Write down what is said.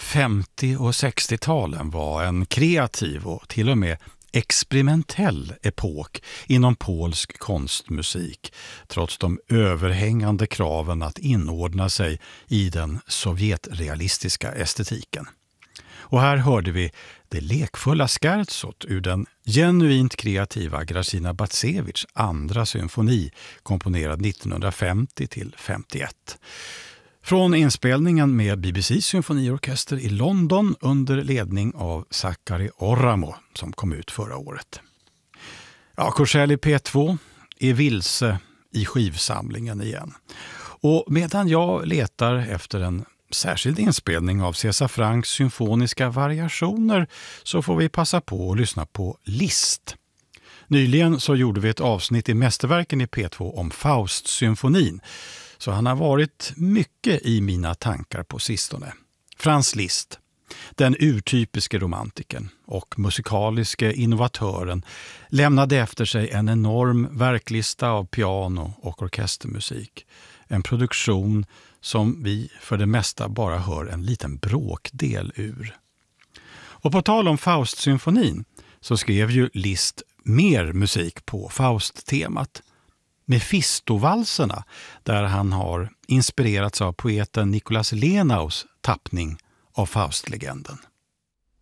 50- och 60-talen var en kreativ och till och med experimentell epok inom polsk konstmusik, trots de överhängande kraven att inordna sig i den sovjetrealistiska estetiken. Och här hörde vi det lekfulla scherzot ur den genuint kreativa Grażyna Bacewicz andra symfoni, komponerad 1950 till 51. Från inspelningen med BBCs symfoniorkester i London under ledning av Sakari Oramo som kom ut förra året. Ja, Korsell i P2 är vilse i skivsamlingen igen. Och medan jag letar efter en särskild inspelning av César Franks symfoniska variationer så får vi passa på att lyssna på Liszt. Nyligen så gjorde vi ett avsnitt i Mästerverken i P2 om Faust-symfonin, så han har varit mycket i mina tankar på sistone. Franz Liszt, den urtypiske romantiken och musikaliske innovatören, lämnade efter sig en enorm verklista av piano- och orkestermusik. En produktion som vi för det mesta bara hör en liten bråkdel ur. Och på tal om Faust-symfonin så skrev ju Liszt mer musik på Faust-temat. Mephisto-valserna, där han har inspirerats av poeten Nicolas Lenaus tappning av Faust-legenden.